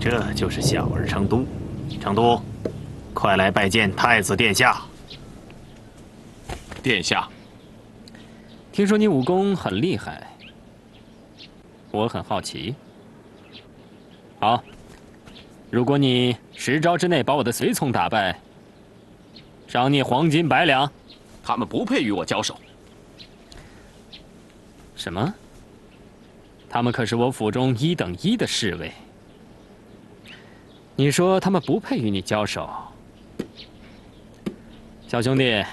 这就是小儿成都。成都，快来拜见太子殿下。 殿下， 听说你武功很厉害，我很好奇。好，如果你10招之内把我的随从打败，赏你黄金100两。 他们不配与我交手。 什么？他们可是我府中1等1的侍卫。你说他们不配与你交手？小兄弟，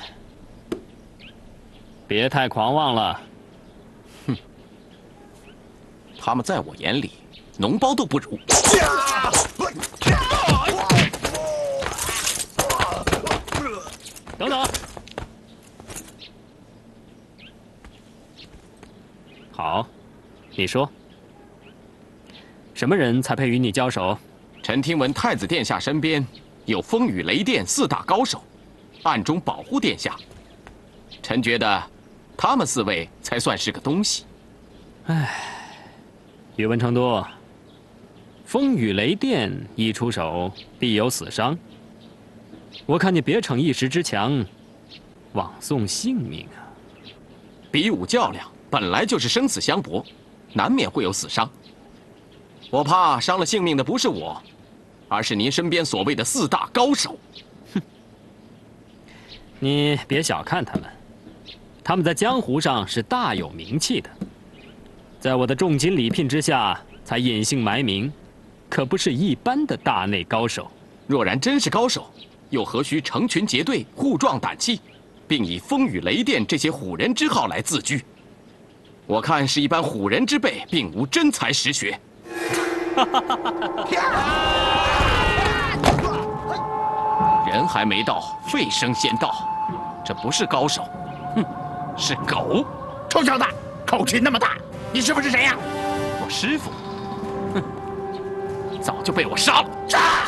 别太狂妄了。 哼，他们在我眼里，脓包都不如。 等等。好，你说，什么人才配与你交手？ 臣听闻太子殿下身边有风雨雷电4大高手，暗中保护殿下。臣觉得，他们4位才算是个东西。 唉，宇文成都，风雨雷电一出手必有死伤。我看你别逞一时之强，枉送性命啊！ 比武较量本来就是生死相搏，难免会有死伤。我怕伤了性命的不是我，而是您身边所谓的4大高手。 哼，你别小看他们，他们在江湖上是大有名气的，在我的重金礼聘之下才隐姓埋名，可不是一般的大内高手。 若然真是高手，又何须成群结队、互壮胆气，并以风雨雷电这些唬人之号来自居？我看是一般唬人之辈，并无真才实学。人还没到，沸声先到，这不是高手，哼，是狗！ 臭小子，口气那么大，你师傅是谁呀？ 我师傅，哼，早就被我杀了。